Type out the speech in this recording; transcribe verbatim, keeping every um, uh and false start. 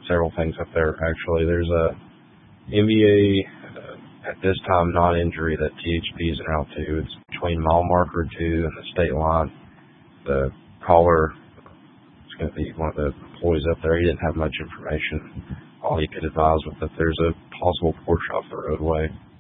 several things up there, actually. There's a N B A, uh, at this time, non-injury that T H P is en route to. It's between mile marker two and the state line. The caller is going to be one of the employees up there. He didn't have much information. All he could advise was that there's a possible Porsche off the roadway.